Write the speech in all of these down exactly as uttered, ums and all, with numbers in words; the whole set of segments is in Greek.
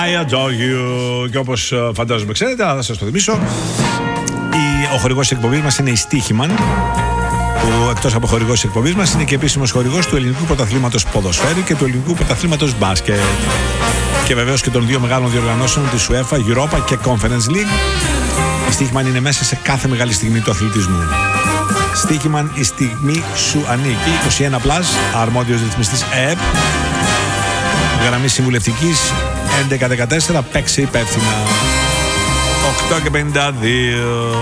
I adore you. Και όπως φαντάζομαι ξέρετε, θα σας το θυμίσω, ο χορηγός της εκπομπής μας είναι η Στίχημαν, που εκτός από χορηγός της εκπομπής μας είναι και επίσημος χορηγός του Ελληνικού Πρωταθλήματος Ποδοσφαίρου και του Ελληνικού Πρωταθλήματος Μπάσκετ. Και βεβαίως και των δύο μεγάλων διοργανώσεων της UEFA, Europa και Conference League. Η Στίχημαν είναι μέσα σε κάθε μεγάλη στιγμή του αθλητισμού. Στίχημαν, η στιγμή σου ανήκει. είκοσι ένα πλας, αρμόδιος ρυθμιστής ΕΕΠ. Γραμμή συμβουλευτικής έντεκα δεκατέσσερα, παίξε υπεύθυνα. οκτώ και πενήντα δύο.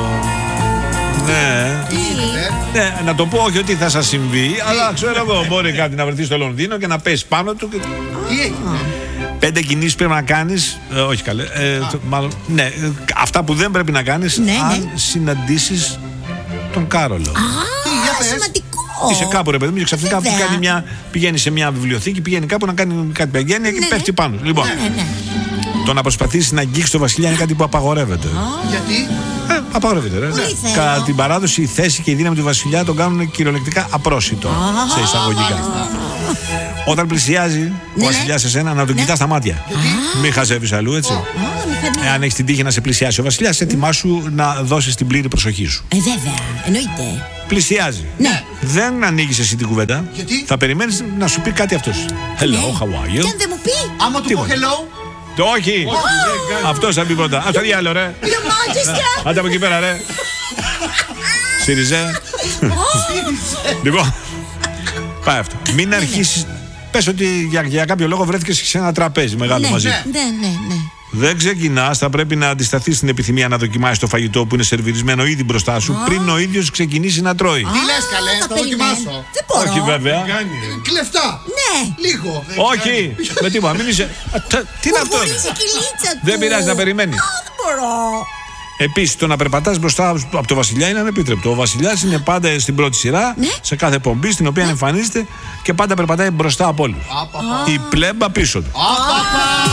Ναι. Ναι, να το πω όχι ότι θα σας συμβεί, αλλά ξέρω εγώ, μπορεί κάτι να βρεθεί στο Λονδίνο και να πέσει πάνω του. Και... Τι έγινε? Πέντε κινήσεις πρέπει να κάνεις. Ε, όχι καλέ. Ε, το, μάλλον, ναι, αυτά που δεν πρέπει να κάνεις, ναι, αν ναι. συναντήσεις τον Κάρολο. Α, σημαντικό. Είσαι κάπου ρε παιδί μου και ξαφνικά κάνει μια, πηγαίνει σε μια βιβλιοθήκη, πηγαίνει κάπου να κάνει κάτι παγένεια και ναι, πέφτει ναι. πάνω. Λοιπόν, ναι, ναι, ναι. το να προσπαθήσεις να αγγίξεις τον βασιλιά είναι κάτι που απαγορεύεται. Γιατί? Ε, απαγορεύεται ρε. Κατά την παράδοση η θέση και η δύναμη του βασιλιά τον κάνουν κυριολεκτικά απρόσιτο. Σε εισαγωγικά. Όταν πλησιάζει ο βασιλιάς σε σένα, να τον κοιτάς στα μάτια. Μην χαζεύεις αλλού, έτσι. Εάν έχεις την τύχη να σε πλησιάσει ο βασιλιάς, ετοιμάσου να δώσεις την πλήρη προσοχή σου. Ε, βέβαια, εννοείται. Πλησιάζει. Ναι. Δεν ανοίγεις εσύ την κουβέντα. Γιατί? Θα περιμένεις να σου πει κάτι αυτός. Hello, how are you? Και αν δεν μου πει. Άμα του πω hello. Το όχι! Αυτός θα πει πρώτα. Αυτό διάλογο ρε. Your Majesty. Άντε από εκεί πέρα ρε. Σύριζε. Λοιπόν, πάει αυτό. Μην αρχίσεις. Πες ότι για, για κάποιο λόγο βρέθηκες σε ένα τραπέζι μεγάλο μαζί. Ναι, ναι, ναι. Δεν ξεκινάς, θα πρέπει να αντισταθείς στην επιθυμία να δοκιμάσεις το φαγητό που είναι σερβιρισμένο ήδη μπροστά σου πριν ο ίδιος ξεκινήσει να τρώει. Τι λες καλέ, θα δοκιμάσω. Δεν μπορώ. Όχι βέβαια. Κλεφτά. Ναι. Λίγο. Όχι. Με τίποτα, μην είσαι. Τι είναι αυτό? Βουρβουρίζει η κυλίτσα του. Δεν πειράζει να περιμένει. Α, δεν μπορώ. Επίσης, το να περπατάς μπροστά από το βασιλιά είναι ανεπίτρεπτο. Ο βασιλιάς είναι πάντα στην πρώτη σειρά, Ναι. σε κάθε πομπή στην οποία εμφανίζεται και πάντα περπατάει μπροστά από όλους. Η πλέμπα πίσω του.